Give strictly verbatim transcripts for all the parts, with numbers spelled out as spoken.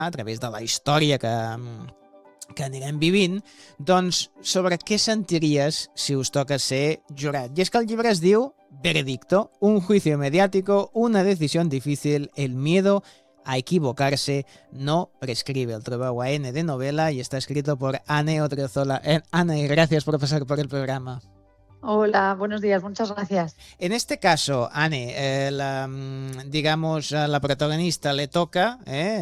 a través de la història que, que anirem vivint, doncs sobre què sentiries si us toca ser jurat. I és que el llibre es diu Veredicto, un juicio mediático, una decisión difícil, el miedo a equivocarse no prescribe. El trobeu a N de Novela y está escrito por Anne Odriozola. Eh, Anne, gracias por pasar por el programa. Hola, buenos días, muchas gracias. En este caso, Anne, eh, la, digamos, a la protagonista le toca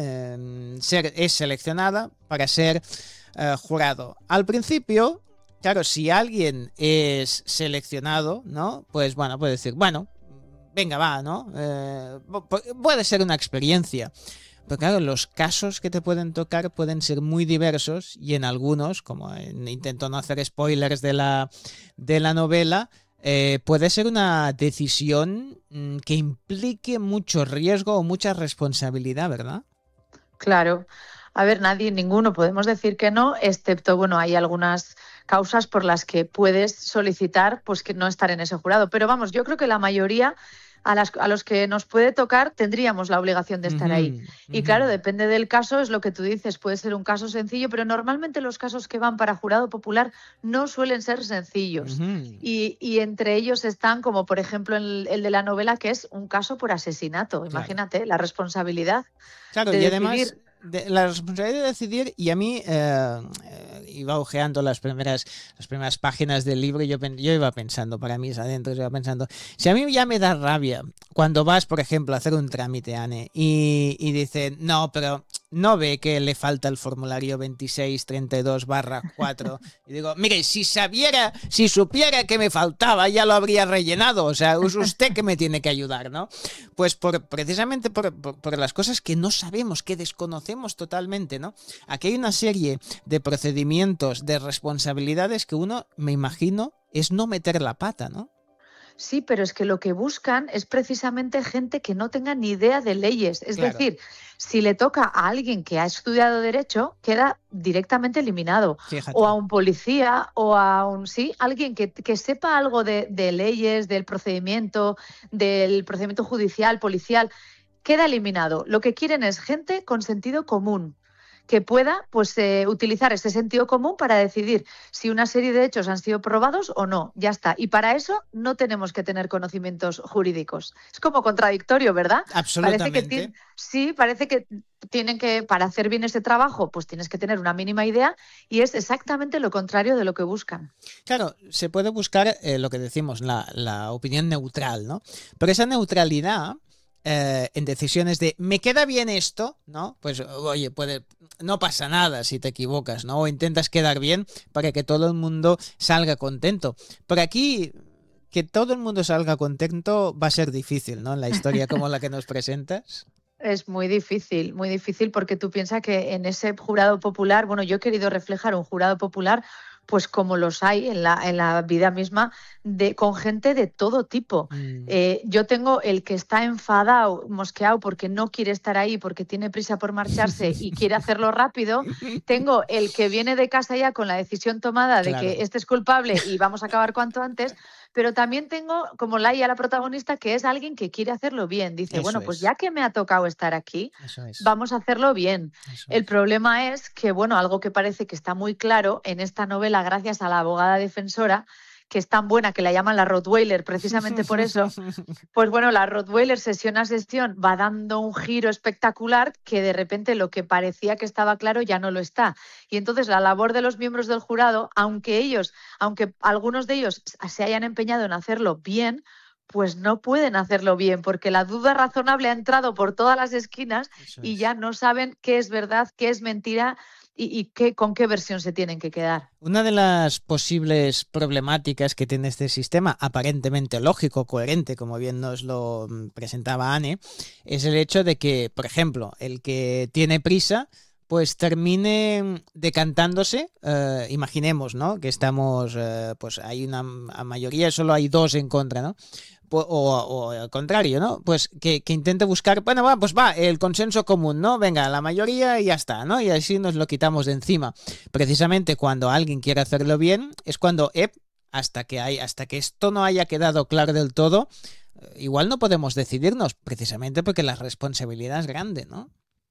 eh, ser, es seleccionada para ser eh, jurado. Al principio, claro, si alguien es seleccionado, ¿no? Pues bueno, puede decir, bueno, venga, va, ¿no? Eh, puede ser una experiencia. Pero claro, los casos que te pueden tocar pueden ser muy diversos y en algunos, como en, intento no hacer spoilers de la, de la novela, eh, puede ser una decisión mm, que implique mucho riesgo o mucha responsabilidad, ¿verdad? Claro. A ver, nadie, ninguno, podemos decir que no, excepto, bueno, hay algunas causas por las que puedes solicitar pues que no estar en ese jurado. Pero vamos, yo creo que la mayoría a, las, a los que nos puede tocar tendríamos la obligación de estar uh-huh, ahí. Uh-huh. Y claro, depende del caso, es lo que tú dices, puede ser un caso sencillo, pero normalmente los casos que van para jurado popular no suelen ser sencillos. Uh-huh. Y, y entre ellos están, como por ejemplo el, el de la novela, que es un caso por asesinato. Claro. Imagínate la responsabilidad claro, de y decidir... Además... De la responsabilidad de decidir, y a mí eh, eh, iba ojeando las primeras, las primeras páginas del libro y yo, yo iba pensando, para mí es adentro, yo iba pensando, si a mí ya me da rabia cuando vas, por ejemplo, a hacer un trámite, Anne, y, y dicen, no, pero no ve que le falta el formulario veintiséis treinta y dos barra cuatro. Y digo, mire, si sabiera, si supiera que me faltaba, ya lo habría rellenado. O sea, es usted que me tiene que ayudar, ¿no? Pues por, precisamente por, por, por las cosas que no sabemos, que desconocemos totalmente, ¿no? Aquí hay una serie de procedimientos, de responsabilidades que uno, me imagino, es no meter la pata, ¿no? Sí, pero es que lo que buscan es precisamente gente que no tenga ni idea de leyes. Es claro. decir, si le toca a alguien que ha estudiado Derecho, queda directamente eliminado. Fíjate. O a un policía, o a un sí, alguien que, que sepa algo de, de leyes, del procedimiento, del procedimiento judicial, policial, queda eliminado. Lo que quieren es gente con sentido común, que pueda pues, eh, utilizar ese sentido común para decidir si una serie de hechos han sido probados o no. Ya está. Y para eso no tenemos que tener conocimientos jurídicos. Es como contradictorio, ¿verdad? Absolutamente. Parece que sí, parece que tienen que, para hacer bien ese trabajo, pues tienes que tener una mínima idea y es exactamente lo contrario de lo que buscan. Claro, se puede buscar eh, lo que decimos, la, la opinión neutral, ¿no? Pero esa neutralidad... Eh, en decisiones de ¿me queda bien esto? ¿No? Pues oye, puede, no pasa nada si te equivocas, ¿no? O intentas quedar bien para que todo el mundo salga contento. Pero aquí, que todo el mundo salga contento va a ser difícil, ¿no? En la historia como la que nos presentas. Es muy difícil, muy difícil porque tú piensas que en ese jurado popular, bueno, yo he querido reflejar un jurado popular pues como los hay en la, en la vida misma, de, con gente de todo tipo. Mm. Eh, yo tengo el que está enfadado, mosqueado, porque no quiere estar ahí, porque tiene prisa por marcharse y quiere hacerlo rápido. Tengo el que viene de casa ya con la decisión tomada de claro. que este es culpable y vamos a acabar cuanto antes. Pero también tengo, como Laia, la protagonista, que es alguien que quiere hacerlo bien. Dice, Eso bueno, pues es. ya que me ha tocado estar aquí, es. vamos a hacerlo bien. Eso El es. problema es que, bueno, algo que parece que está muy claro en esta novela, gracias a la abogada defensora, que es tan buena que la llaman la Rottweiler, precisamente por eso, pues bueno, la Rottweiler sesión a sesión va dando un giro espectacular que de repente lo que parecía que estaba claro ya no lo está. Y entonces la labor de los miembros del jurado, aunque ellos, aunque algunos de ellos se hayan empeñado en hacerlo bien, pues no pueden hacerlo bien, porque la duda razonable ha entrado por todas las esquinas y ya no saben qué es verdad, qué es mentira, y, y qué, con qué versión se tienen que quedar. Una de las posibles problemáticas que tiene este sistema, aparentemente lógico, coherente, como bien nos lo presentaba Anne, es el hecho de que, por ejemplo, el que tiene prisa, pues termine decantándose, eh, imaginemos, ¿no? Que estamos, eh, pues hay una mayoría, solo hay dos en contra, ¿no? O, o al contrario, ¿no? Pues que, que intente buscar, bueno, va, pues va, el consenso común, ¿no? Venga, la mayoría y ya está, ¿no? Y así nos lo quitamos de encima. Precisamente cuando alguien quiere hacerlo bien, es cuando, eh, hasta que hay, hasta que esto no haya quedado claro del todo, igual no podemos decidirnos, precisamente porque la responsabilidad es grande, ¿no?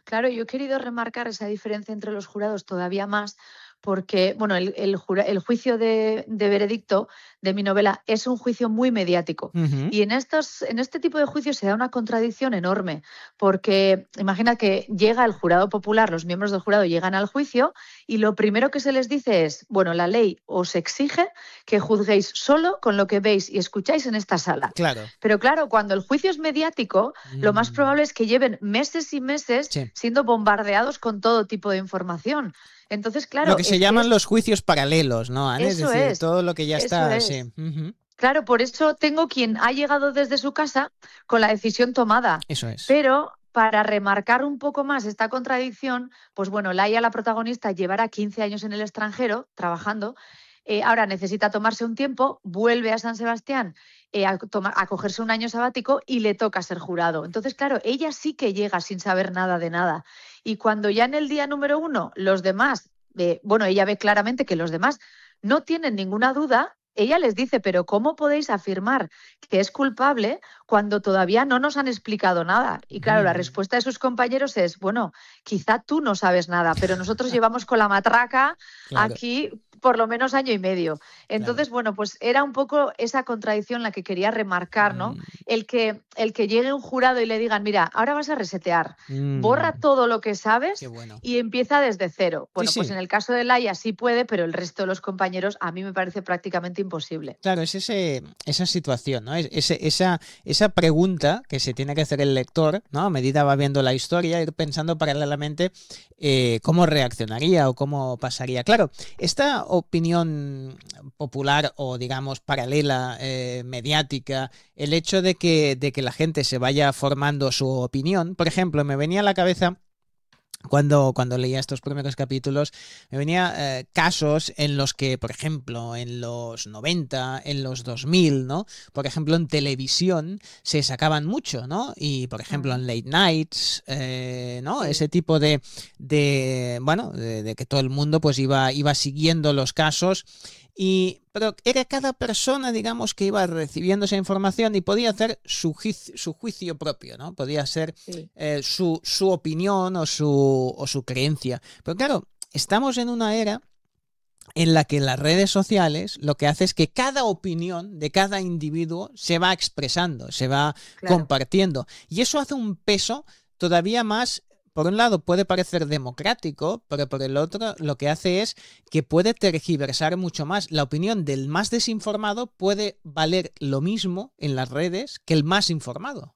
Claro, yo he querido remarcar esa diferencia entre los jurados todavía más porque, bueno, el, el jura- el juicio de, de veredicto de mi novela es un juicio muy mediático. Ujú. Y en, estos, en este tipo de juicios se da una contradicción enorme, porque imagina que llega el jurado popular, los miembros del jurado llegan al juicio y lo primero que se les dice es, bueno, la ley os exige que juzguéis solo con lo que veis y escucháis en esta sala. Claro. Pero claro, cuando el juicio es mediático, lo más Mm, probable es que lleven meses y meses sí. siendo bombardeados con todo tipo de información. Entonces, Lo claro, que se es que llaman es, los juicios paralelos, ¿no, Anne? Es eso decir, es, todo lo que ya eso está, sí. es. Ujú. Claro, por eso tengo quien ha llegado desde su casa con la decisión tomada. Eso es. Pero para remarcar un poco más esta contradicción, pues bueno, Laia, la protagonista, llevará quince años en el extranjero trabajando. Eh, ahora necesita tomarse un tiempo, vuelve a San Sebastián eh, a, toma- a cogerse un año sabático y le toca ser jurado. Entonces, claro, ella sí que llega sin saber nada de nada. Y cuando ya en el día número uno los demás, eh, bueno, ella ve claramente que los demás no tienen ninguna duda, ella les dice, pero ¿cómo podéis afirmar que es culpable cuando todavía no nos han explicado nada? Y claro, la Ujú. respuesta de sus compañeros es, bueno, quizá tú no sabes nada, pero nosotros llevamos con la matraca Claro, aquí por lo menos año y medio. claro. Entonces, bueno, pues era un poco esa contradicción la que quería remarcar, ¿no? Mm, El que, el que llegue un jurado y le digan, mira, ahora vas a resetear, borra mm, todo lo que qué sabes bueno. y empieza desde cero. Sí, Bueno, pues sí. en el caso de Laia sí puede, pero el resto de los compañeros a mí me parece prácticamente imposible. Claro, es ese, esa situación, ¿no? Es, ese- esa, esa pregunta que se tiene que hacer el lector, ¿no? A medida va viendo la historia, ir pensando paralelamente eh, cómo reaccionaría o cómo pasaría. Claro, esta opinión popular o, digamos, paralela, eh, mediática, el hecho de que, de que la gente se vaya formando su opinión, por ejemplo, me venía a la cabeza cuando, cuando leía estos primeros capítulos, me venía eh, casos en los que, por ejemplo, en los noventa, en los dos mil, ¿no? Por ejemplo, en televisión se sacaban mucho, ¿no? Y, por ejemplo, Mm, en late nights, eh, ¿no? sí. Ese tipo de, de bueno, de, de que todo el mundo pues iba, iba siguiendo los casos y, pero era cada persona, digamos, que iba recibiendo esa información y podía hacer su, juicio, su juicio propio, ¿no? Podía ser Sí. eh, su, su opinión o su, o su creencia. Pero claro, estamos en una era en la que las redes sociales lo que hace es que cada opinión de cada individuo se va expresando, se va Claro. compartiendo. Y eso hace un peso todavía más. Por un lado puede parecer democrático, pero por el otro lo que hace es que puede tergiversar mucho más. La opinión del más desinformado puede valer lo mismo en las redes que el más informado.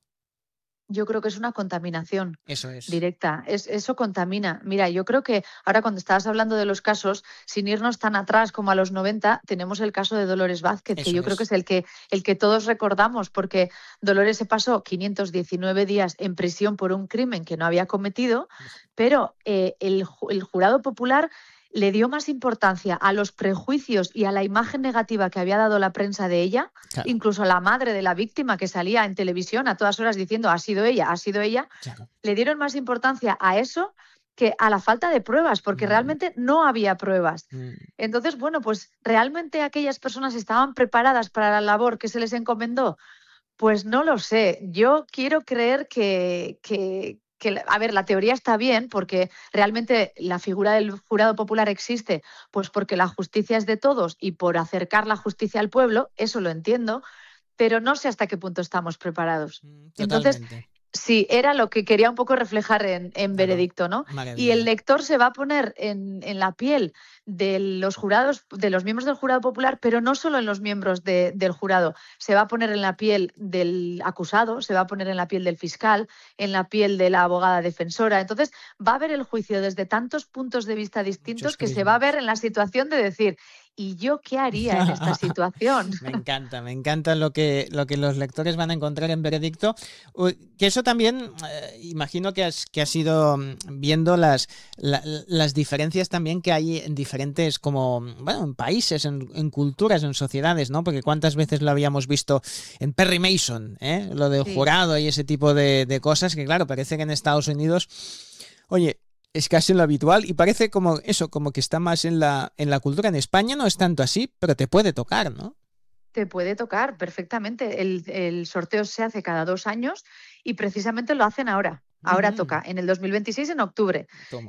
Yo creo que es una contaminación Eso es. directa. Es, eso contamina. Mira, yo creo que ahora cuando estabas hablando de los casos, sin irnos tan atrás como a los noventa, tenemos el caso de Dolores Vázquez, que Eso yo creo que es. es el que, el que todos recordamos, porque Dolores se pasó quinientos diecinueve días en prisión por un crimen que no había cometido, pero eh, el, ju- el jurado popular le dio más importancia a los prejuicios y a la imagen negativa que había dado la prensa de ella, Claro, incluso la madre de la víctima que salía en televisión a todas horas diciendo ha sido ella, ha sido ella, claro. le dieron más importancia a eso que a la falta de pruebas, porque Mm, realmente no había pruebas. mm. Entonces, bueno, pues realmente aquellas personas estaban preparadas para la labor que se les encomendó. Pues no lo sé. Yo quiero creer que, que, que, a ver, la teoría está bien porque realmente la figura del jurado popular existe, pues porque la justicia es de todos y por acercar la justicia al pueblo, eso lo entiendo, pero no sé hasta qué punto estamos preparados. Mm, Entonces, totalmente. sí, era lo que quería un poco reflejar en, en No, no. Veredicto, ¿no? Y el Maravilla. lector se va a poner en, en la piel de los jurados, de los miembros del jurado popular, pero no solo en los miembros de- del jurado, se va a poner en la piel del acusado, se va a poner en la piel del fiscal, en la piel de la abogada defensora. Entonces, va a ver el juicio desde tantos puntos de vista Muchos distintos que se va a ver prismas. en la situación de decir, ¿y yo qué haría en esta situación? Me encanta, me encanta lo que, lo que los lectores van a encontrar en Veredicto. U- Que eso también, eh, imagino que has, que has ido mm, viendo las, la- las diferencias también que hay en diferentes, como, bueno, en países, en, en culturas, en sociedades, ¿no? Porque cuántas veces lo habíamos visto en Perry Mason, ¿eh? Lo del Sí. jurado y ese tipo de, de cosas que, claro, parece que en Estados Unidos, oye, es casi lo habitual y parece como eso, como que está más en la, en la cultura. En España no es tanto así, pero te puede tocar, ¿no? Te puede tocar perfectamente. El, el sorteo se hace cada dos años y precisamente lo hacen ahora. Ahora Ujú. toca en el dos mil veintiséis, en octubre. Toma.